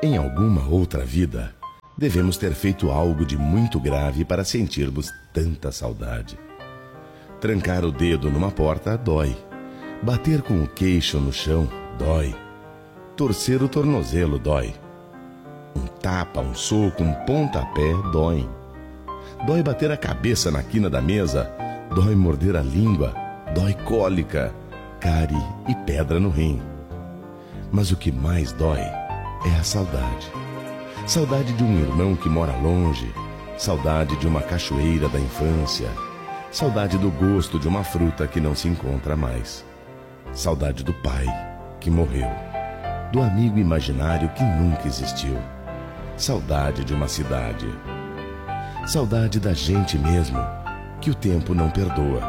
Em alguma outra vida, devemos ter feito algo de muito grave para sentirmos tanta saudade. Trancar o dedo numa porta dói. Bater com o queixo no chão dói. Torcer o tornozelo dói. Um tapa, um soco, um pontapé dói. Dói bater a cabeça na quina da mesa, dói morder a língua, dói cólica, cárie e pedra no rim. Mas o que mais dói é a saudade. Saudade de um irmão que mora longe, saudade de uma cachoeira da infância, saudade do gosto de uma fruta que não se encontra mais, saudade do pai que morreu, do amigo imaginário que nunca existiu, saudade de uma cidade, saudade da gente mesmo, que o tempo não perdoa.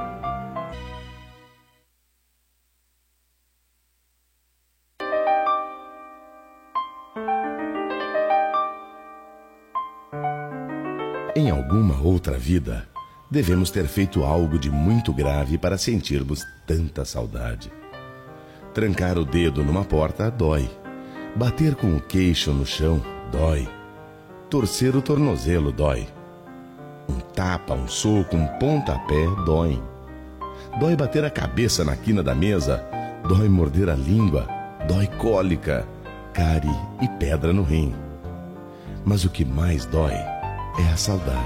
Em alguma outra vida, devemos ter feito algo de muito grave para sentirmos tanta saudade. Trancar o dedo numa porta dói. Bater com o queixo no chão dói. Torcer o tornozelo dói. Um tapa, um soco, um pontapé dói. Dói bater a cabeça na quina da mesa, dói morder a língua, dói cólica, cárie e pedra no rim. Mas o que mais dói é a saudade.